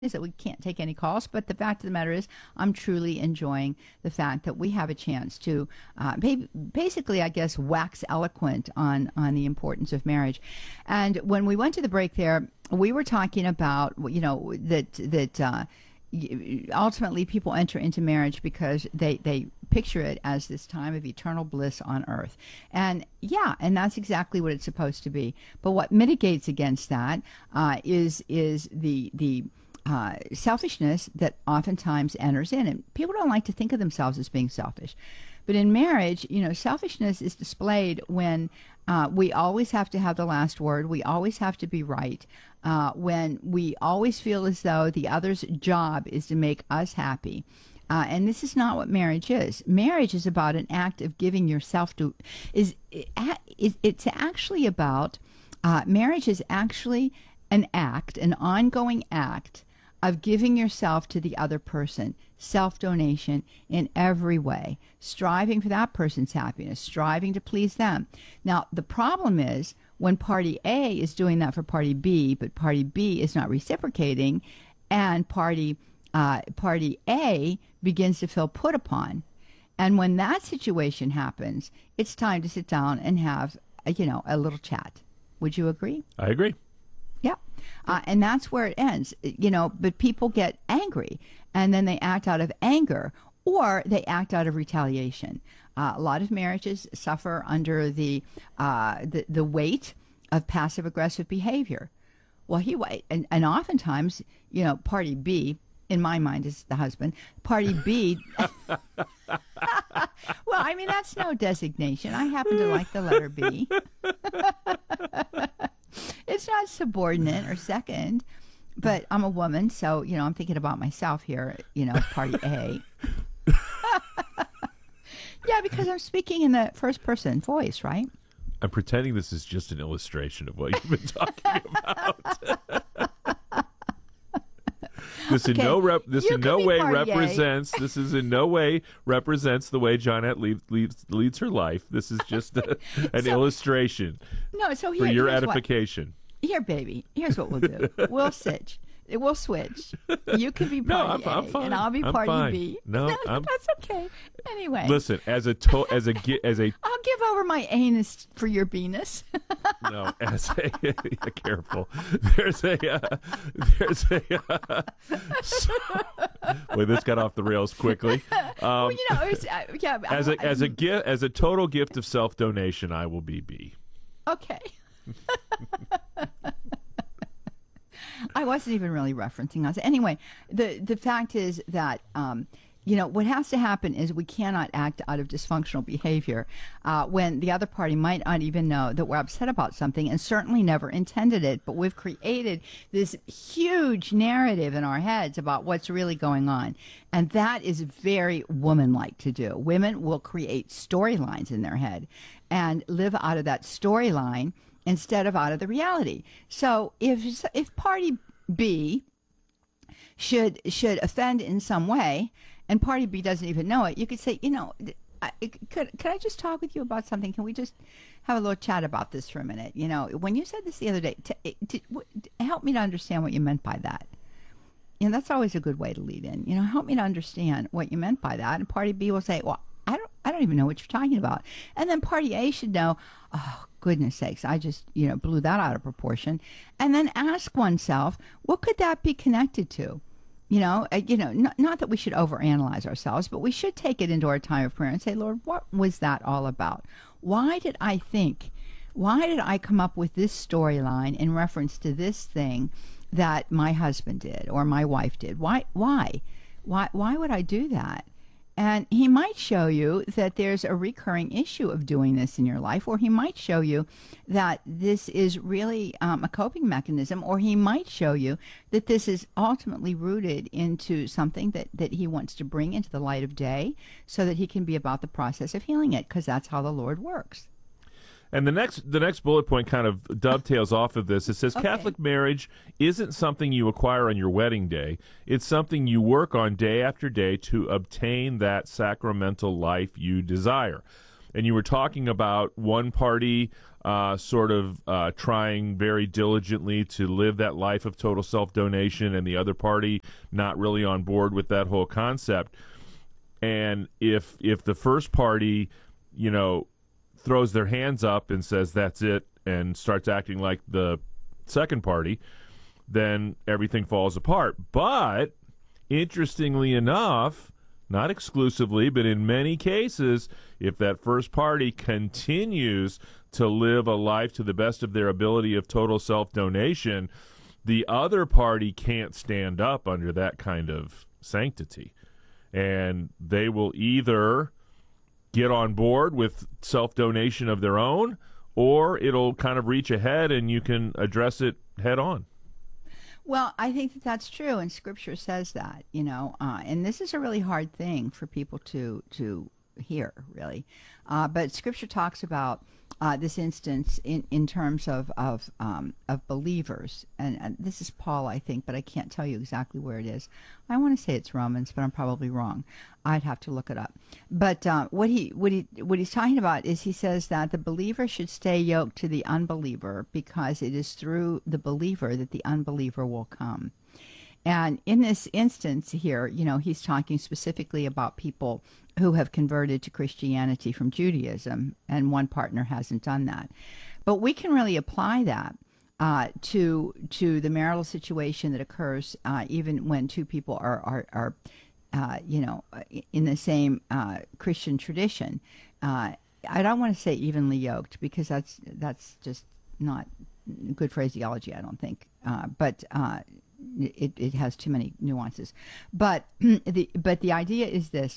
is that we can't take any calls, but the fact of the matter is, I'm truly enjoying the fact that we have a chance to basically, I guess, wax eloquent on the importance of marriage. And when we went to the break there, we were talking about, that ultimately people enter into marriage because they picture it as this time of eternal bliss on earth. And yeah, and that's exactly what it's supposed to be. But what mitigates against that is the selfishness that oftentimes enters in. And people don't like to think of themselves as being selfish. But in marriage, selfishness is displayed when we always have to have the last word. We always have to be right. When we always feel as though the other's job is to make us happy. And this is not what marriage is. Marriage is about an act of giving yourself to, it's actually about, marriage is actually an act, an ongoing act of giving yourself to the other person, self-donation in every way, striving for that person's happiness, striving to please them. Now, the problem is when party A is doing that for party B, but party B is not reciprocating, and party A begins to feel put upon. And when that situation happens, it's time to sit down and have, a little chat. Would you agree? I agree. Yeah. And that's where it ends, but people get angry and then they act out of anger or they act out of retaliation. A lot of marriages suffer under the weight of passive aggressive behavior. Well, and oftentimes, party B, in my mind, is the husband. Party B, well, I mean, that's no designation. I happen to like the letter B. It's not subordinate or second, but I'm a woman, so, I'm thinking about myself here, party A. Yeah, because I'm speaking in the first person voice, right? I'm pretending this is just an illustration of what you've been talking about. This in no way represents the way Johnette leads her life. This is just an illustration. No, so for your edification. Here, baby. Here's what we'll do. We'll switch. You can be party I'm A, fine. and I'll be I'm party fine. B. No, that's okay. Anyway, listen. As a I'll give over my anus for your Venus. No, careful. Well, this got off the rails quickly. Well, yeah. As a total gift of self-donation, I will be B. Okay. I wasn't even really referencing us. Anyway, the fact is that what has to happen is we cannot act out of dysfunctional behavior when the other party might not even know that we're upset about something and certainly never intended it. But we've created this huge narrative in our heads about what's really going on. And that is very woman-like to do. Women will create storylines in their head and live out of that storyline instead of out of the reality. So if party B should offend in some way, and party B doesn't even know it, you could say, could I just talk with you about something? Can we just have a little chat about this for a minute? When you said this the other day, help me to understand what you meant by that. That's always a good way to lead in. Help me to understand what you meant by that. And party B will say, well, I don't even know what you're talking about. And then party A should know, oh, goodness sakes, I just, blew that out of proportion. And then ask oneself, what could that be connected to? Not that we should overanalyze ourselves, but we should take it into our time of prayer and say, Lord, what was that all about? Why did I come up with this storyline in reference to this thing that my husband did or my wife did? Why would I do that? And he might show you that there's a recurring issue of doing this in your life, or he might show you that this is really a coping mechanism, or he might show you that this is ultimately rooted into something that he wants to bring into the light of day so that he can be about the process of healing it, because that's how the Lord works. And the next bullet point kind of dovetails off of this. It says Catholic marriage isn't something you acquire on your wedding day. It's something you work on day after day to obtain that sacramental life you desire. and you were talking about one party sort of trying very diligently to live that life of total self-donation, and the other party not really on board with that whole concept. And if the first party, throws their hands up and says that's it and starts acting like the second party, then everything falls apart. But interestingly enough, not exclusively, but in many cases, if that first party continues to live a life to the best of their ability of total self-donation, the other party can't stand up under that kind of sanctity. And they will either get on board with self-donation of their own, or it'll kind of reach ahead and you can address it head on. Well, I think that that's true, and Scripture says that, and this is a really hard thing for people to hear, really. But Scripture talks about this instance in terms of believers, and this is Paul, I think, but I can't tell you exactly where it is. I want to say it's Romans, but I'm probably wrong. I'd have to look it up. But what he's talking about is, he says that the believer should stay yoked to the unbeliever, because it is through the believer that the unbeliever will come. And in this instance here, he's talking specifically about people who have converted to Christianity from Judaism, and one partner hasn't done that. But we can really apply that to the marital situation that occurs even when two people are in the same Christian tradition. I don't want to say evenly yoked, because that's just not good phraseology, I don't think. But it has too many nuances. But the idea is this.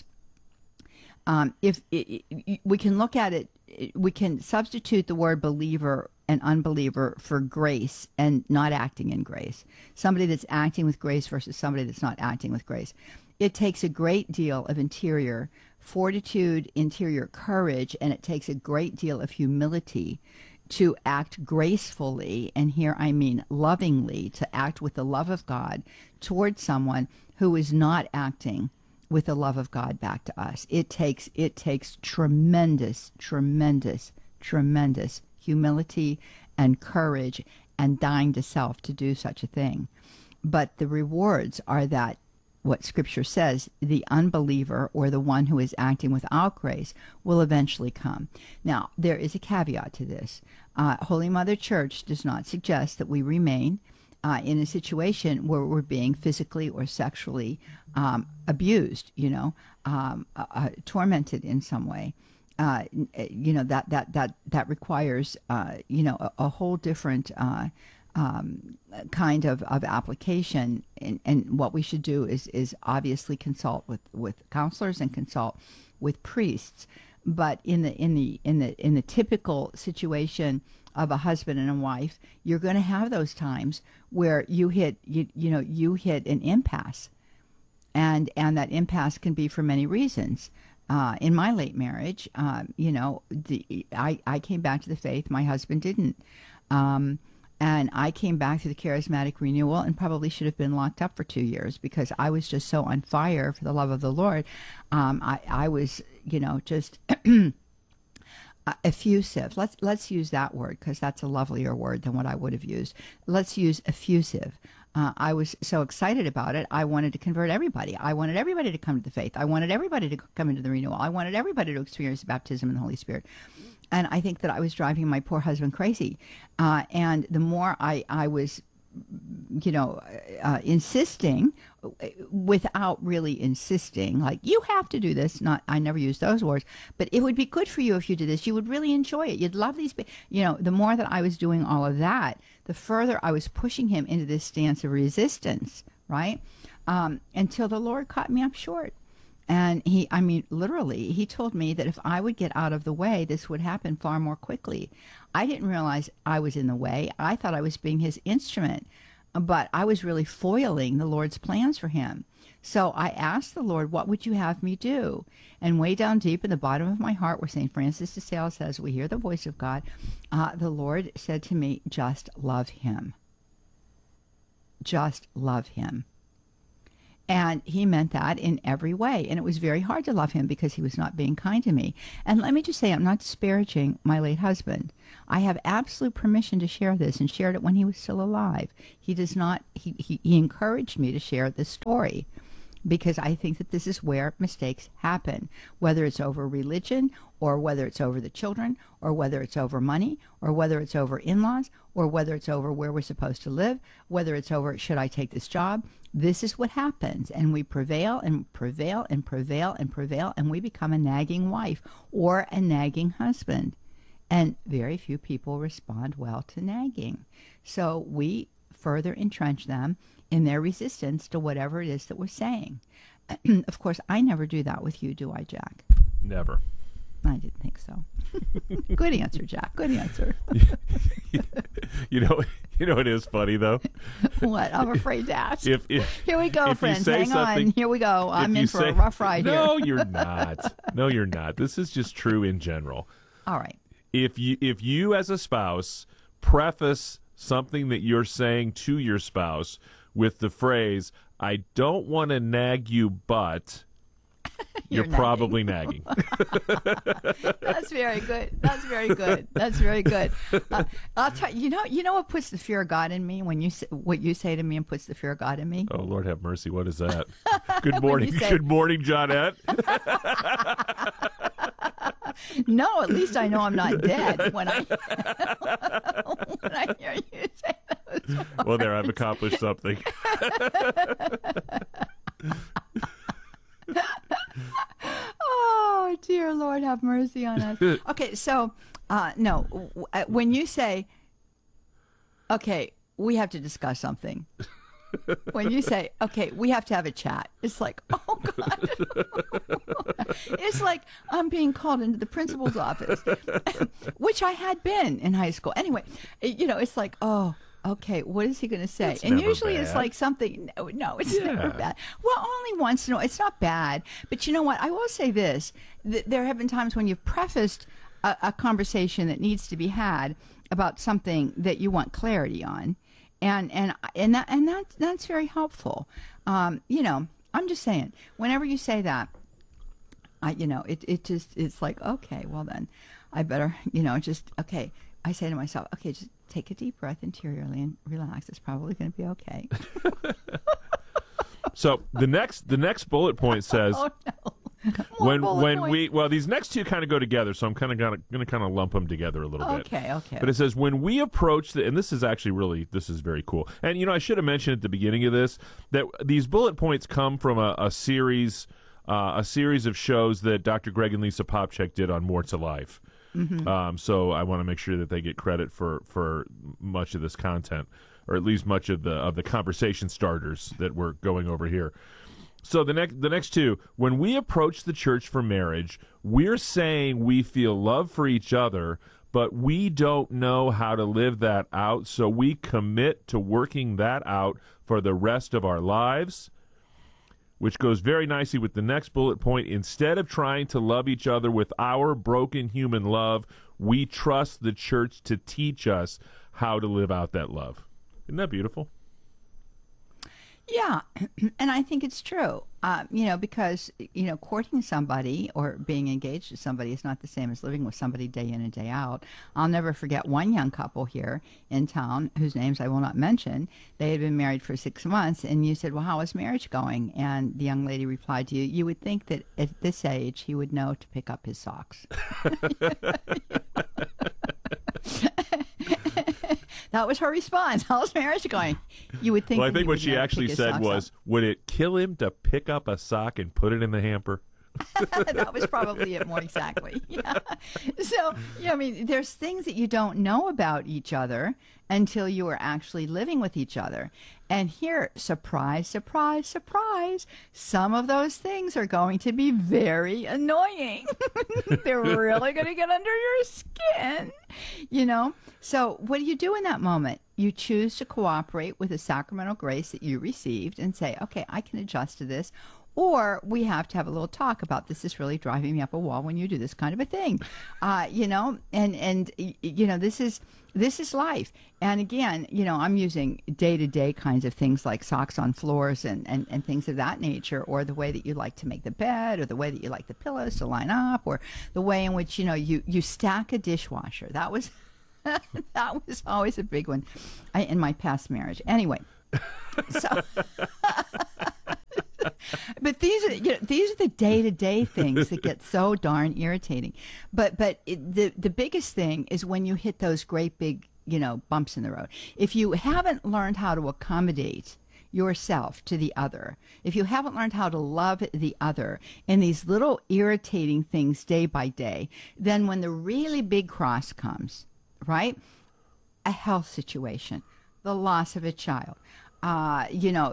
If we can look at it, we can substitute the word believer and unbeliever for grace and not acting in grace. Somebody that's acting with grace versus somebody that's not acting with grace. It takes a great deal of interior fortitude, interior courage, and it takes a great deal of humility to act gracefully, and here I mean lovingly, to act with the love of God towards someone who is not acting with the love of God back to us. It takes tremendous humility and courage and dying to self to do such a thing. But the rewards are that what Scripture says, the unbeliever, or the one who is acting without grace, will eventually come. Now, there is a caveat to this. Holy Mother Church does not suggest that we remain in a situation where we're being physically or sexually abused, tormented in some way. That requires, a whole different kind of application, and what we should do is obviously consult with counselors and consult with priests. But in the typical situation of a husband and a wife, you're going to have those times where you hit an impasse, and that impasse can be for many reasons. In my late marriage, I came back to the faith. My husband didn't. And I came back to the charismatic renewal and probably should have been locked up for 2 years, because I was just so on fire for the love of the Lord. I was, just effusive. Let's use that word, because that's a lovelier word than what I would have used. Let's use effusive. I was so excited about it. I wanted to convert everybody. I wanted everybody to come to the faith. I wanted everybody to come into the renewal. I wanted everybody to experience the baptism in the Holy Spirit. And I think that I was driving my poor husband crazy. And the more I was, insisting without really insisting, like, you have to do this. I never used those words, but it would be good for you if you did this. You would really enjoy it. You'd love these. The more that I was doing all of that, the further I was pushing him into this stance of resistance, right? Until the Lord caught me up short. And literally, he told me that if I would get out of the way, this would happen far more quickly. I didn't realize I was in the way. I thought I was being his instrument, but I was really foiling the Lord's plans for him. So I asked the Lord, what would you have me do? And way down deep in the bottom of my heart, where St. Francis de Sales says, we hear the voice of God, the Lord said to me, just love him. Just love him. And he meant that in every way. And it was very hard to love him because he was not being kind to me. And let me just say, I'm not disparaging my late husband. I have absolute permission to share this, and shared it when he was still alive. He does not, he encouraged me to share this story, because I think that this is where mistakes happen, whether it's over religion, or whether it's over the children, or whether it's over money, or whether it's over in-laws, or whether it's over where we're supposed to live, whether it's over, should I take this job? This is what happens, and we prevail and prevail and prevail and prevail, and we become a nagging wife or a nagging husband. And very few people respond well to nagging. So we further entrench them in their resistance to whatever it is that we're saying. Of course, I never do that with you, do I, Jack? Never. I didn't think so. Good answer, Jack. Good answer. You know, it is funny though. What? I'm afraid to ask. If Here we go, if you friends. say Hang something- on. Here we go. I'm if in you for say- a rough ride No, here. you're not. No, you're not. This is just true in general. All right. If you as a spouse preface something that you're saying to your spouse with the phrase, "I don't want to nag you, but," you're nagging. probably nagging. That's very good. That's very good. That's very good. I'll tell you. You know what puts the fear of God in me when you say, what you say to me and puts the fear of God in me. Oh, Lord have mercy. What is that? Good When morning. you say- Good morning, Johnette. No, at least I know I'm not dead when I when I hear you say those words. Well, there, I've accomplished something. Oh, dear Lord, have mercy on us. Okay, so no, when you say, "Okay, we have to discuss something," when you say, "Okay, we have to have a chat," it's like, oh God, it's like I'm being called into the principal's office, which I had been in high school. Anyway, it's like, oh. Okay, what is he going to say? It's and never usually it's bad. like something. No, it's Yeah. never bad. Well, only once in a while. It's not bad. But you know what? I will say this: there have been times when you've prefaced a conversation that needs to be had about something that you want clarity on, and that's very helpful. I'm just saying. Whenever you say that, it's like, okay, well then, I better okay. I say to myself, okay, just take a deep breath interiorly and relax. It's probably going to be okay. So the next bullet point says, Oh no! More bullet points. these next two kind of go together, so I'm going to kind of lump them together a little bit. Okay. But it says, when we approach and this is very cool. And I should have mentioned at the beginning of this that these bullet points come from a series of shows that Dr. Greg and Lisa Popchak did on More to Life. Mm-hmm. So I want to make sure that they get credit for much of this content, or at least much of the conversation starters that we're going over here. So the next two, when we approach the church for marriage, we're saying we feel love for each other, but we don't know how to live that out, so we commit to working that out for the rest of our lives. Which goes very nicely with the next bullet point. Instead of trying to love each other with our broken human love, we trust the church to teach us how to live out that love. Isn't that beautiful? Yeah, and I think it's true. Because courting somebody or being engaged to somebody is not the same as living with somebody day in and day out. I'll never forget one young couple here in town whose names I will not mention. They had been married for 6 months, and you said, "Well, how is marriage going?" And the young lady replied to you, "You would think that at this age he would know to pick up his socks." That was her response. How's marriage going? You would think. Well, I that he think what would she know to actually pick his said socks was, up. would it kill him to pick up a sock and put it in the hamper? That was probably it more exactly. Yeah. So, there's things that you don't know about each other until you are actually living with each other. And here, surprise, surprise, surprise, some of those things are going to be very annoying. They're really going to get under your skin, So what do you do in that moment? You choose to cooperate with the sacramental grace that you received and say, okay, I can adjust to this. or we have to have a little talk about this is really driving me up a wall when you do this kind of a thing, this is life. And again, I'm using day-to-day kinds of things like socks on floors and things of that nature, or the way that you like to make the bed, or the way that you like the pillows to line up, or the way in which, you stack a dishwasher. That was that was always a big one in my past marriage. Anyway, so... But these are the day-to-day things that get so darn irritating. But the biggest thing is when you hit those great big bumps in the road. If you haven't learned how to accommodate yourself to the other, if you haven't learned how to love the other in these little irritating things day by day, then when the really big cross comes, right? A health situation, the loss of a child, an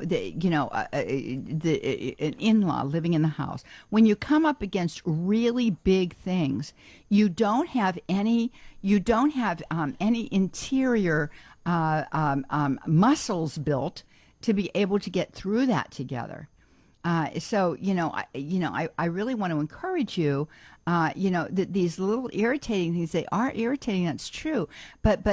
in-law living in the house. When you come up against really big things, you don't have any interior muscles built to be able to get through that together. I really want to encourage you. That these little irritating things, they are irritating. That's true, but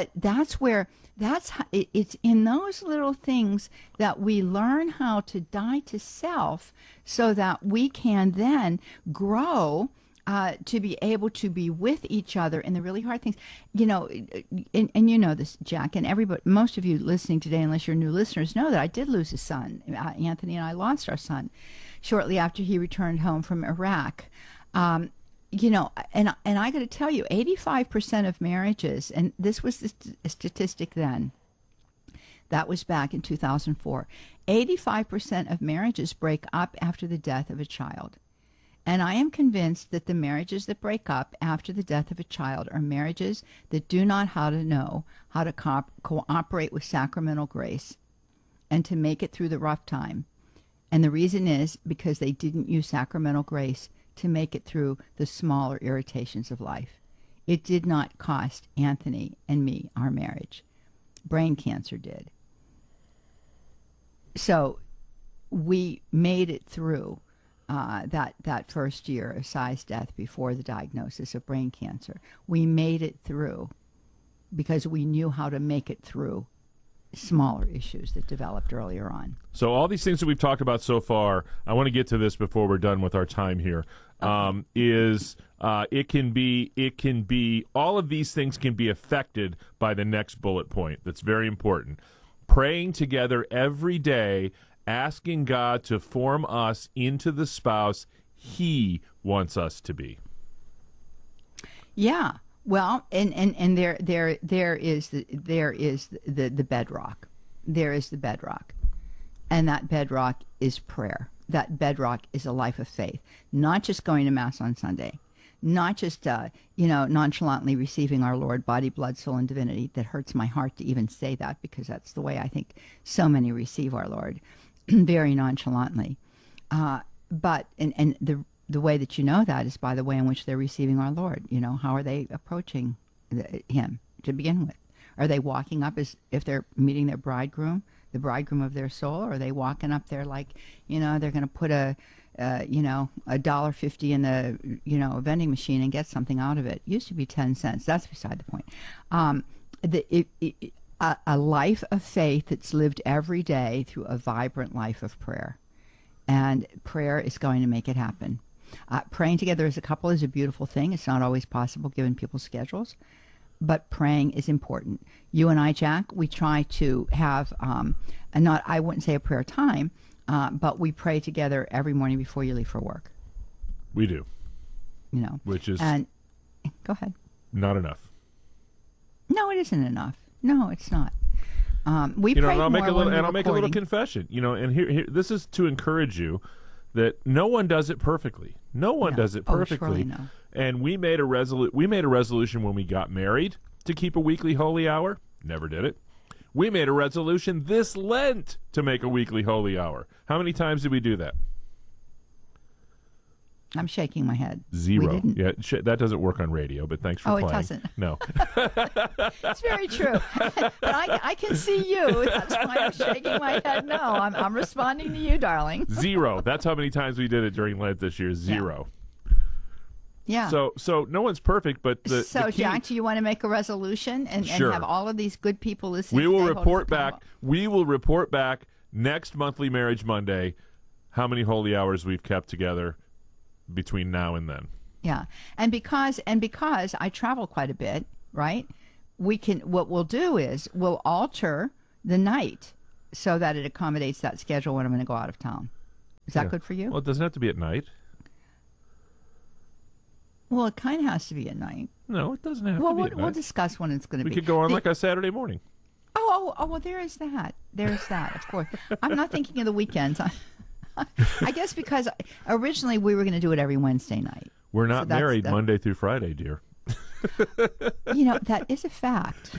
it's in those little things that we learn how to die to self, so that we can then grow to be able to be with each other in the really hard things. And you know this, Jack, and everybody, most of you listening today, unless you're new listeners, know that I did lose a son. Anthony and I lost our son shortly after he returned home from Iraq. And I got to tell you, 85% of marriages, and this was the statistic then, that was back in 2004, 85% of marriages break up after the death of a child. And I am convinced that the marriages that break up after the death of a child are marriages that do not know how to cooperate with sacramental grace and to make it through the rough time. And the reason is because they didn't use sacramental grace to make it through the smaller irritations of life. It did not cost Anthony and me our marriage. Brain cancer did. So we made it through that first year of Cy's death before the diagnosis of brain cancer. We made it through because we knew how to make it through smaller issues that developed earlier on. So all these things that we've talked about so far, I want to get to this before we're done with our time here. Okay. It can be all of these things can be affected by the next bullet point. That's very important. Praying together every day, asking God to form us into the spouse He wants us to be. Yeah. Well, and there is the bedrock. There is the bedrock. And that bedrock is prayer. That bedrock is a life of faith. Not just going to Mass on Sunday. Not just, nonchalantly receiving our Lord, body, blood, soul, and divinity. That hurts my heart to even say that, because that's the way I think so many receive our Lord, very nonchalantly. But the way that you know that is by the way in which they're receiving our Lord. How are they approaching Him to begin with? Are they walking up as if they're meeting their bridegroom, the bridegroom of their soul? Or are they walking up there like, they're going to put a $1.50 in the, vending machine and get something out of it? It used to be 10 cents. That's beside the point. A life of faith that's lived every day through a vibrant life of prayer. And prayer is going to make it happen. Praying together as a couple is a beautiful thing. It's not always possible given people's schedules, but praying is important. You and I, Jack, we try to have, I wouldn't say a prayer time, but we pray together every morning before you leave for work. We do. Which is... And go ahead. Not enough. No, it isn't enough. No, it's not. We pray and I'll more make a when little, we're and I'll make a little recording. confession. And here, this is to encourage you that no one does it perfectly. No one does it perfectly. Surely no. And we made a resolution when we got married to keep a weekly holy hour. Never did it. We made a resolution this Lent to make a weekly holy hour. How many times did we do that? I'm shaking my head. 0. We didn't. Yeah, that doesn't work on radio, but thanks for playing. It doesn't. No. It's very true. But I can see you. That's why I'm shaking my head. No, I'm responding to you, darling. 0. That's how many times we did it during Lent this year. 0. Yeah. So no one's perfect, but the key, Jack, do you want to make a resolution and have all of these good people listening? We will report back. We will report back next monthly Marriage Monday how many holy hours we've kept together between now and then. Yeah, and because I travel quite a bit, right? What we'll do is we'll alter the night so that it accommodates that schedule when I'm going to go out of town. Is that good for you? Well, it doesn't have to be at night. Well, it kind of has to be at night. No, it doesn't have to be at night. We'll discuss when it's going to be. We could go on like a Saturday morning. Oh, well, there is that. There's that, of course. I'm not thinking of the weekends. I guess because originally we were going to do it every Wednesday night. We're not married Monday through Friday, dear. That is a fact.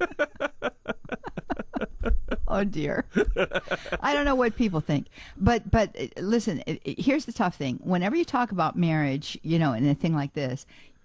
Oh, dear. I don't know what people think. But listen, here's the tough thing. Whenever you talk about marriage, and a thing like this,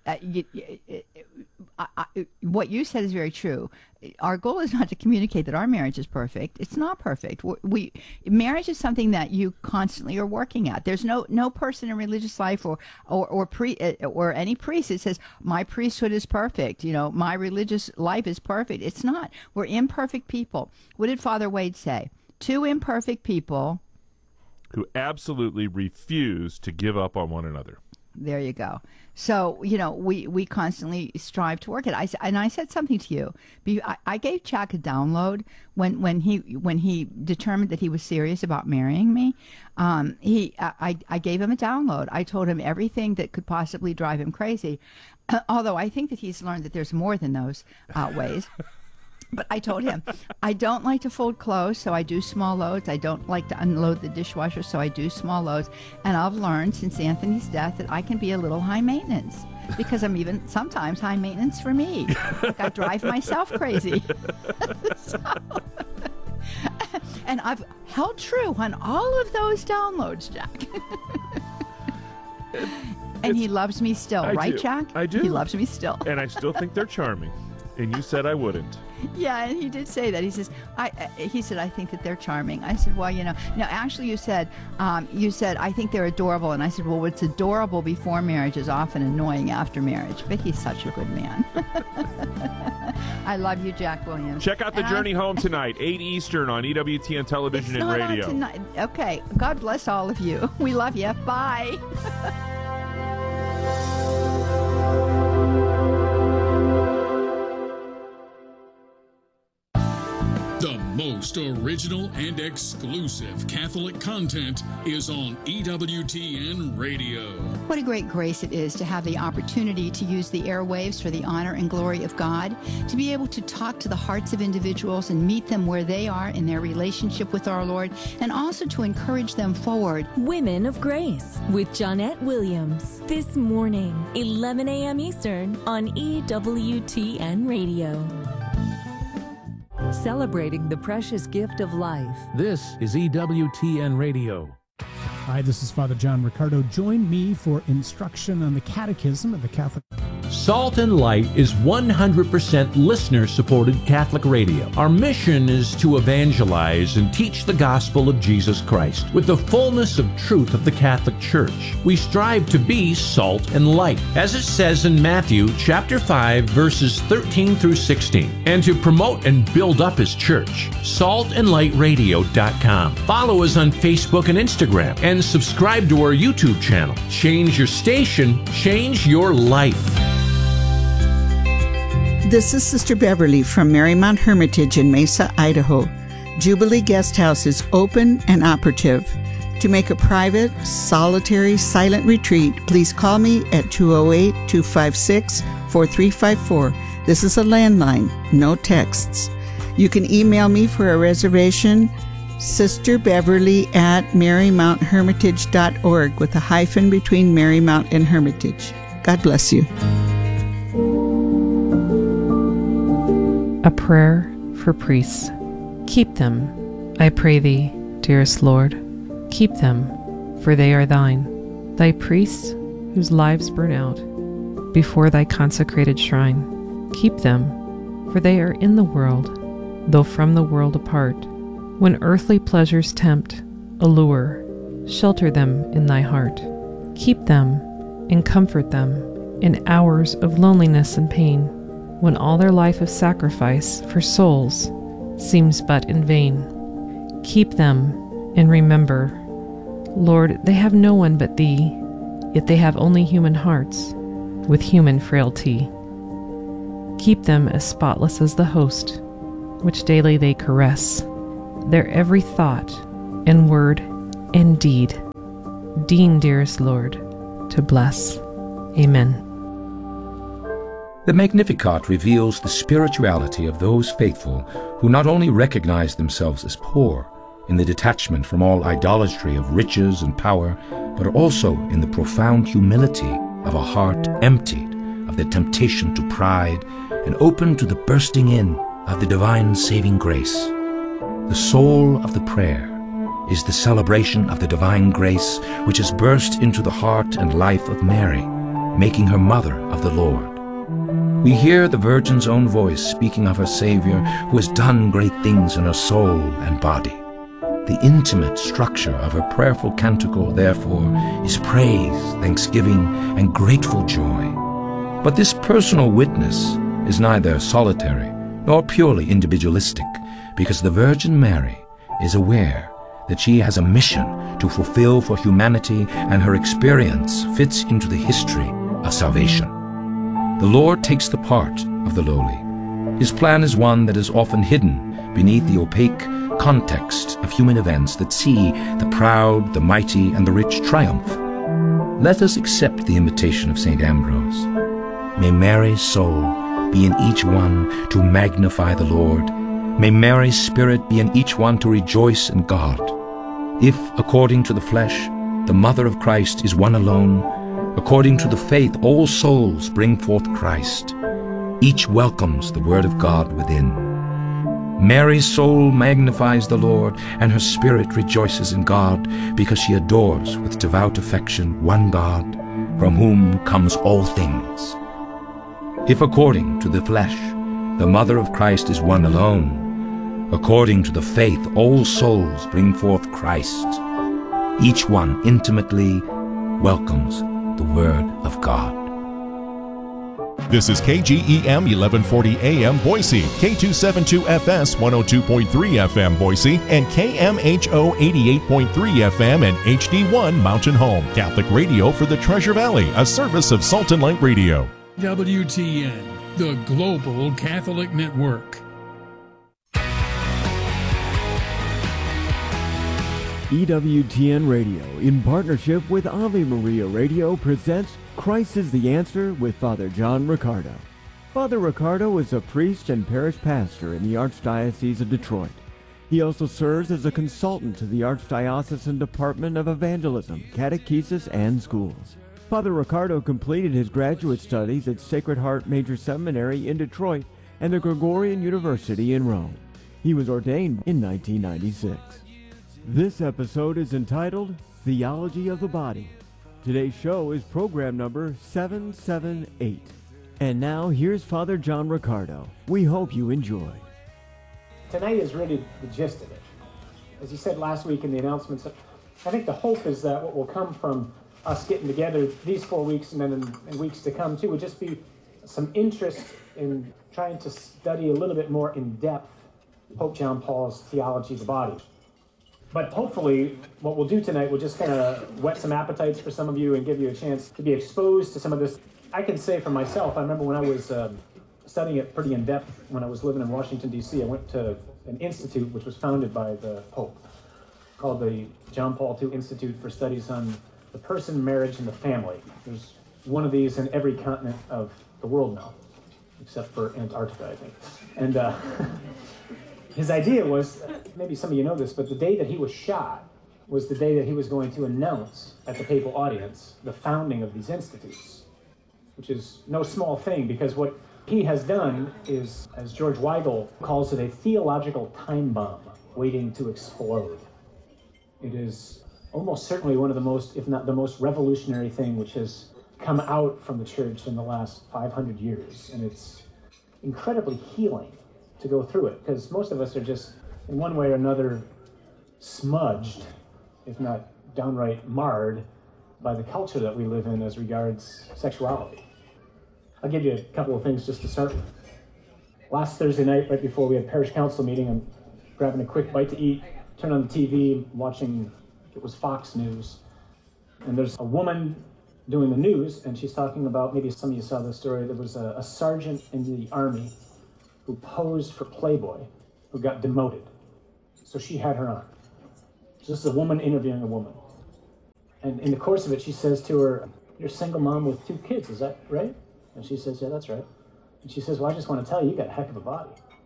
what you said is very true. Our goal is not to communicate that our marriage is perfect. It's not perfect. Marriage is something that you constantly are working at. There's no person in religious life or any priest that says my priesthood is perfect. My religious life is perfect. It's not. We're imperfect people. What did Father Wade say? 2 imperfect people who absolutely refuse to give up on one another. There you go. So, we constantly strive to work it. I said something to you. I gave Jack a download when he determined that he was serious about marrying me. I gave him a download. I told him everything that could possibly drive him crazy. Although I think that he's learned that there's more than those ways. But I told him, I don't like to fold clothes, so I do small loads. I don't like to unload the dishwasher, so I do small loads. And I've learned since Anthony's death that I can be a little high maintenance because I'm even sometimes high maintenance for me. Like I drive myself crazy. And I've held true on all of those downloads, Jack. And he loves me still, right, Jack? I do. He loves me still. And I still think they're charming. And you said I wouldn't. Yeah, and he did say that. He says, I think that they're charming. I said, well, no, actually you said, I think they're adorable. And I said, well, what's adorable before marriage is often annoying after marriage. But he's such a good man. I love you, Jack Williams. Check out The Journey Home tonight, 8 Eastern on EWTN Television and Radio. Tonight. Okay. God bless all of you. We love you. Bye. The most original and exclusive Catholic content is on EWTN Radio. What a great grace it is to have the opportunity to use the airwaves for the honor and glory of God, to be able to talk to the hearts of individuals and meet them where they are in their relationship with our Lord, and also to encourage them forward. Women of Grace with Johnette Williams. This morning, 11 a.m. Eastern on EWTN Radio. Celebrating the precious gift of life. This is EWTN Radio. Hi, this is Father John Riccardo. Join me for instruction on the Catechism of the Catholic. Salt and Light is 100% listener-supported Catholic radio. Our mission is to evangelize and teach the gospel of Jesus Christ with the fullness of truth of the Catholic Church. We strive to be salt and light, as it says in Matthew chapter 5, verses 13 through 16, and to promote and build up His church. saltandlightradio.com. Follow us on Facebook and Instagram, and subscribe to our YouTube channel. Change your station, change your life. This is Sister Beverly from Marymount Hermitage in Mesa, Idaho. Jubilee Guest House is open and operative. To make a private, solitary, silent retreat, please call me at 208-256-4354. This is a landline, no texts. You can email me for a reservation, sisterbeverly@marymounthermitage.org with a hyphen between Marymount and Hermitage. God bless you. A prayer for priests. Keep them, I pray thee, dearest Lord. Keep them, for they are thine. thy priests whose lives burn out before thy consecrated shrine. Keep them, for they are in the world, though from the world apart. When earthly pleasures tempt, allure, shelter them in thy heart. Keep them and comfort them in hours of loneliness and pain, when all their life of sacrifice for souls seems but in vain. Keep them and remember, Lord, they have no one but thee, yet they have only human hearts with human frailty. Keep them as spotless as the host, which daily they caress, their every thought and word and deed. Deign, dearest Lord, to bless. Amen. The Magnificat reveals the spirituality of those faithful who not only recognize themselves as poor in the detachment from all idolatry of riches and power, but also in the profound humility of a heart emptied of the temptation to pride and open to the bursting in of the divine saving grace. The soul of the prayer is the celebration of the divine grace which has burst into the heart and life of Mary, making her mother of the Lord. We hear the Virgin's own voice speaking of her Savior who has done great things in her soul and body. The intimate structure of her prayerful canticle, therefore, is praise, thanksgiving, and grateful joy. But this personal witness is neither solitary nor purely individualistic, because the Virgin Mary is aware that she has a mission to fulfill for humanity, and her experience fits into the history of salvation. The Lord takes the part of the lowly. His plan is one that is often hidden beneath the opaque context of human events that see the proud, the mighty, and the rich triumph. Let us accept the invitation of St. Ambrose. May Mary's soul be in each one to magnify the Lord. May Mary's spirit be in each one to rejoice in God. If, according to the flesh, the Mother of Christ is one alone, according to the faith all souls bring forth Christ. Each welcomes the Word of God within. Mary's soul magnifies the Lord, and her spirit rejoices in God, because she adores with devout affection one God, from whom comes all things. If according to the flesh, the Mother of Christ is one alone, according to the faith all souls bring forth Christ. Each one intimately welcomes the Word of God. This is KGEM 1140 AM Boise, K272FS 102.3 FM Boise, and KMHO 88.3 FM and HD1 Mountain Home. Catholic radio for the Treasure Valley, a service of Salt and Light Radio. WTN, the Global Catholic Network. EWTN Radio, in partnership with Ave Maria Radio, presents Christ is the Answer with Father John Riccardo. Father Riccardo is a priest and parish pastor in the Archdiocese of Detroit. He also serves as a consultant to the Archdiocesan Department of Evangelism, Catechesis, and Schools. Father Riccardo completed his graduate studies at Sacred Heart Major Seminary in Detroit and the Gregorian University in Rome. He was ordained in 1996. This episode is entitled Theology of the Body. Today's show is program number 778. And now here's Father John Riccardo. We hope you enjoy. Tonight is really the gist of it. As you said last week in the announcements, I think the hope is that what will come from us getting together these 4 weeks and then in weeks to come too would just be some interest in trying to study a little bit more in depth Pope John Paul's theology of the body. But hopefully what we'll do tonight will just kind of whet some appetites for some of you and give you a chance to be exposed to some of this. I can say for myself, I remember when I was studying it pretty in depth when I was living in Washington, D.C., I went to an institute which was founded by the Pope called the John Paul II Institute for Studies on the Person, Marriage, and the Family. There's one of these in every continent of the world now, except for Antarctica, I think. And his idea was, maybe some of you know this, but the day that he was shot was the day that he was going to announce at the papal audience the founding of these institutes, which is no small thing, because what he has done is, as George Weigel calls it, a theological time bomb waiting to explode. It is almost certainly one of the most, if not the most revolutionary thing which has come out from the church in the last 500 years. And it's incredibly healing to go through it, because most of us are just, in one way or another, smudged, if not downright marred, by the culture that we live in as regards sexuality. I'll give you a couple of things just to start with. Last Thursday night, right before we had parish council meeting, I'm grabbing a quick bite to eat, turn on the TV, watching, it was Fox News, and there's a woman doing the news, and she's talking about, maybe some of you saw this story, there was a sergeant in the army who posed for Playboy, who got demoted. So she had her on. So this is a woman interviewing a woman. And in the course of it, she says to her, "You're a single mom with 2 kids, is that right?" And she says, "Yeah, that's right." And she says, "Well, I just want to tell you, you got a heck of a body."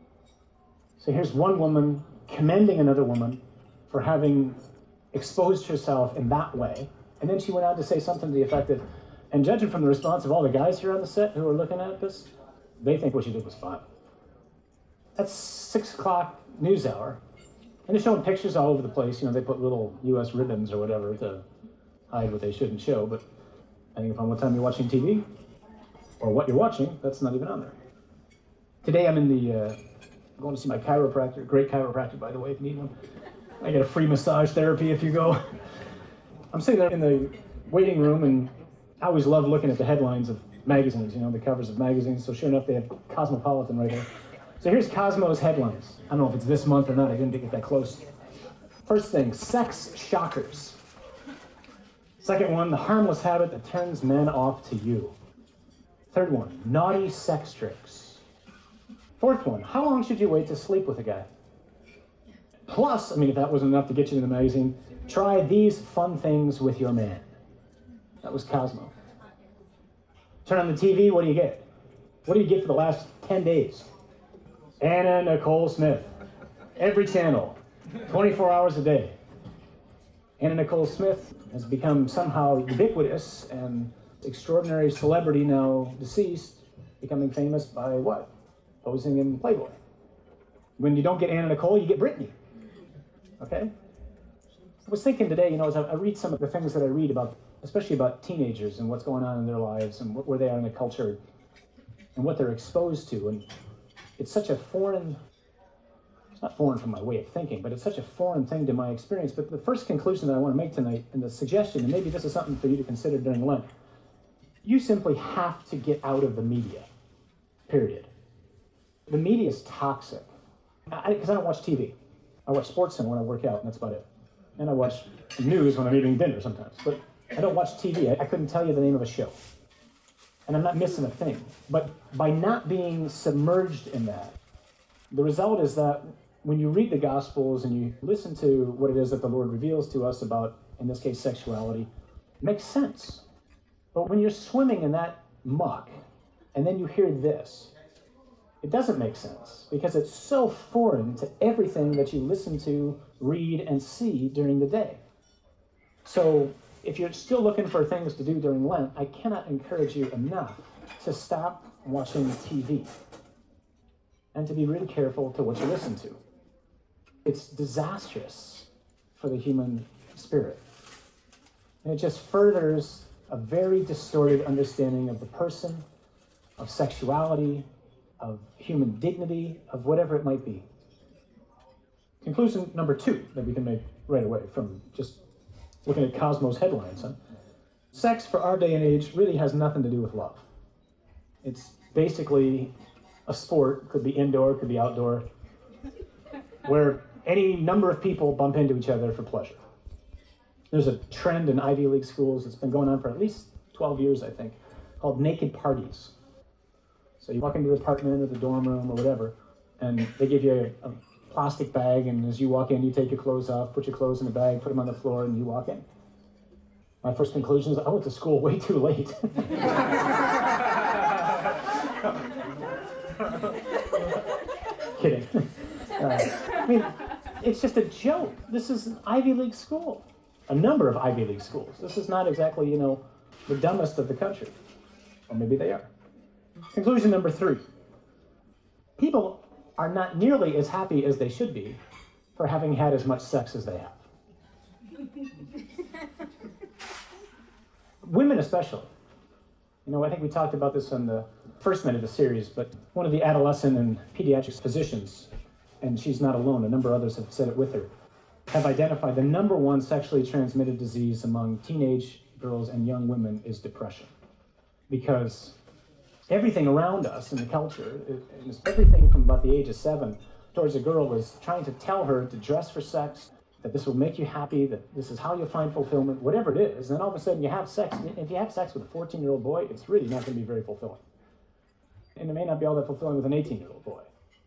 So here's one woman commending another woman for having exposed herself in that way. And then she went on to say something to the effect that, and judging from the response of all the guys here on the set who are looking at this, they think what she did was fine. That's 6 o'clock news hour. And they're showing pictures all over the place. You know, they put little U.S. ribbons or whatever to hide what they shouldn't show. But depending upon what time you're watching TV or what you're watching, that's not even on there. Today I'm in the, going to see my chiropractor. Great chiropractor, by the way, if you need one. I get a free massage therapy if you go. I'm sitting there in the waiting room, and I always love looking at the headlines of magazines, you know, the covers of magazines. So sure enough, they have Cosmopolitan right there. So here's Cosmo's headlines. I don't know if it's this month or not. I didn't get that close. First thing, sex shockers. Second one, the harmless habit that turns men off to you. Third one, naughty sex tricks. Fourth one, how long should you wait to sleep with a guy? Plus, I mean, if that wasn't enough to get you in the magazine, try these fun things with your man. That was Cosmo. Turn on the TV, what do you get? What do you get for the last 10 days? Anna Nicole Smith. Every channel, 24 hours a day. Anna Nicole Smith has become somehow ubiquitous and extraordinary celebrity, now deceased, becoming famous by what? Posing in Playboy. When you don't get Anna Nicole, you get Britney. Okay? I was thinking today, you know, as I read some of the things that I read about, especially about teenagers and what's going on in their lives and where they are in the culture and what they're exposed to, and it's such a foreign, it's not foreign from my way of thinking, but it's such a foreign thing to my experience. But the first conclusion that I want to make tonight, and the suggestion, and maybe this is something for you to consider during Lent, you simply have to get out of the media, period. The media is toxic. Because I don't watch TV. I watch SportsCenter when I work out, and that's about it. And I watch news when I'm eating dinner sometimes. But I don't watch TV. I couldn't tell you the name of a show. And I'm not missing a thing. But by not being submerged in that, the result is that when you read the Gospels and you listen to what it is that the Lord reveals to us about, in this case, sexuality, it makes sense. But when you're swimming in that muck, and then you hear this, it doesn't make sense, because it's so foreign to everything that you listen to, read, and see during the day. So if you're still looking for things to do during Lent, I cannot encourage you enough to stop watching TV and to be really careful to what you listen to. It's disastrous for the human spirit. And it just furthers a very distorted understanding of the person, of sexuality, of human dignity, of whatever it might be. Conclusion number 2 that we can make right away from just looking at Cosmo's headlines. Sex for our day and age really has nothing to do with love. It's basically a sport, could be indoor, could be outdoor, where any number of people bump into each other for pleasure. There's a trend in Ivy League schools that's been going on for at least 12 years, I think, called naked parties. So you walk into the apartment or the dorm room or whatever, and they give you a plastic bag, and as you walk in, you take your clothes off, put your clothes in the bag, put them on the floor, and you walk in. My first conclusion is, I went to school way too late. Kidding. I mean, it's just a joke. This is an Ivy League school. A number of Ivy League schools. This is not exactly, you know, the dumbest of the country. Or maybe they are. Conclusion number 3. People are not nearly as happy as they should be for having had as much sex as they have. women especially. You know, I think we talked about this on the first minute of the series, but one of the adolescent and pediatric physicians, and she's not alone, a number of others have said it with her, have identified the number one sexually transmitted disease among teenage girls and young women is depression. Because everything around us in the culture, everything from about the age of 7 towards a girl is trying to tell her to dress for sex, that this will make you happy, that this is how you'll find fulfillment, whatever it is. And then all of a sudden you have sex. If you have sex with a 14-year-old boy, it's really not going to be very fulfilling. And it may not be all that fulfilling with an 18-year-old boy.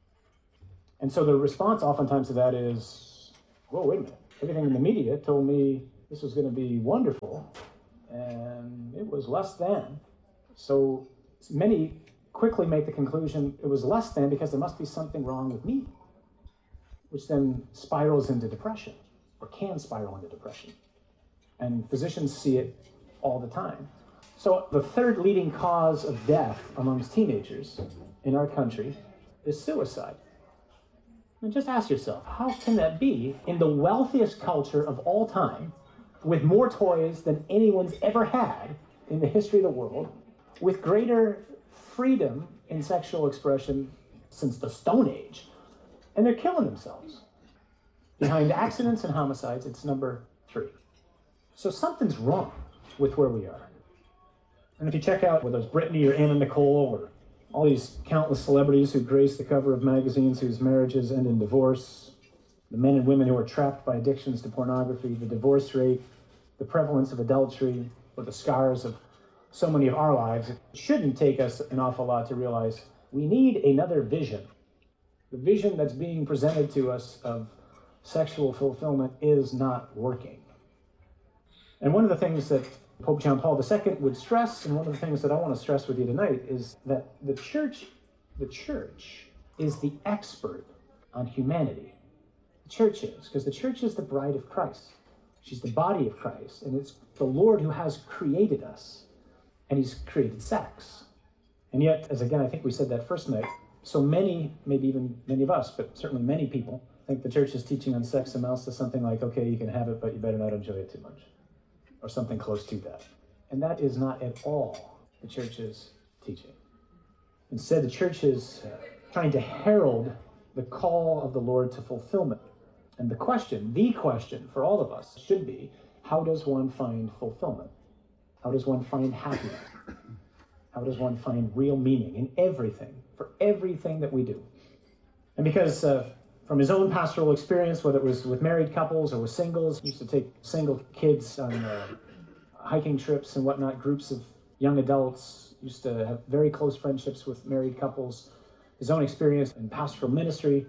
And so the response oftentimes to that is, whoa, wait a minute. Everything in the media told me this was going to be wonderful, and it was less than. So many quickly make the conclusion it was less than because there must be something wrong with me, which then spirals into depression, or can spiral into depression. And physicians see it all the time. So the third leading cause of death amongst teenagers in our country is suicide. And just ask yourself, how can that be in the wealthiest culture of all time, with more toys than anyone's ever had in the history of the world, with greater freedom in sexual expression since the Stone Age, and they're killing themselves? Behind accidents and homicides, it's number 3. So something's wrong with where we are. And if you check out whether it's Britney or Anna Nicole or all these countless celebrities who grace the cover of magazines whose marriages end in divorce, the men and women who are trapped by addictions to pornography, the divorce rate, the prevalence of adultery, or the scars of so many of our lives, it shouldn't take us an awful lot to realize we need another vision. The vision that's being presented to us of sexual fulfillment is not working. And one of the things that Pope John Paul II would stress, and one of the things that I want to stress with you tonight, is that the church is the expert on humanity. The church is, because the church is the bride of Christ. She's the body of Christ, and it's the Lord who has created us, and he's created sex. And yet, as again, I think we said that first night, so many, maybe even many of us, but certainly many people, think the church's teaching on sex amounts to something like, okay, you can have it, but you better not enjoy it too much, or something close to that. And that is not at all the church's teaching. Instead, the church is trying to herald the call of the Lord to fulfillment. And the question for all of us should be, how does one find fulfillment? How does one find happiness? How does one find real meaning in everything, for everything that we do? And because from his own pastoral experience, whether it was with married couples or with singles, he used to take single kids on hiking trips and whatnot, groups of young adults, used to have very close friendships with married couples. His own experience in pastoral ministry,